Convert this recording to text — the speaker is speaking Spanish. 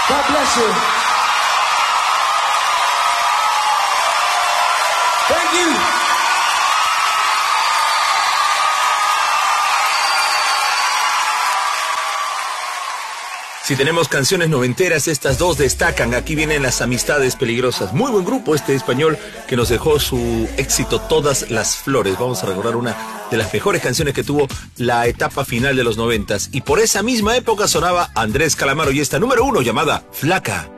God bless you. Thank you. Si tenemos canciones noventeras, estas dos destacan. Aquí vienen Las Amistades Peligrosas. Muy buen grupo este español que nos dejó su éxito Todas las Flores. Vamos a recordar una de las mejores canciones que tuvo la etapa final de los 90s. Y por esa misma época sonaba Andrés Calamaro y esta número 1 llamada Flaca.